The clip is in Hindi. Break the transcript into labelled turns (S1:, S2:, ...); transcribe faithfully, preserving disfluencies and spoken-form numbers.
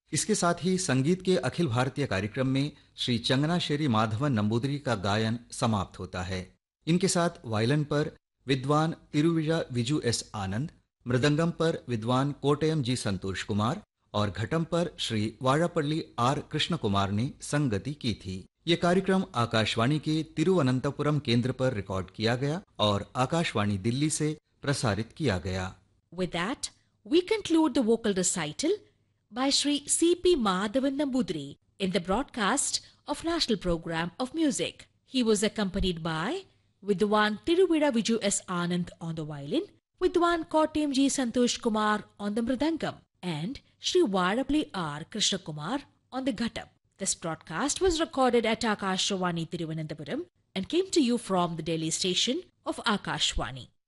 S1: इसके साथ ही संगीत के अखिल भारतीय कार्यक्रम में श्री चंगनाशेरी माधवन नंबूदरी का गायन समाप्त होता है। इनके साथ वायलिन पर विद्वान तिरुविजा विजु एस आनंद, मृदंगम पर विद्वान कोटयम जी संतोष कुमार और घटम पर श्री वाड़ापल्ली आर कृष्ण कुमार ने संगति की थी। ये कार्यक्रम आकाशवाणी के तिरुवनंतपुरम केंद्र पर रिकॉर्ड किया गया और आकाशवाणी दिल्ली से प्रसारित किया गया।
S2: With that, we conclude the vocal recital by Shri C P Madhavan Nambudri in the broadcast of National Program of Music. He was accompanied by Vidwan Tiruvida Viju S. Anand on the violin, Vidwan Kottayam G. Santosh Kumar on the mridangam, and Shri Vadapalli R. Krishna Kumar on the ghatam. This broadcast was recorded at Akashvani Tiruvananthapuram and came to you from the Delhi station of Akashvani.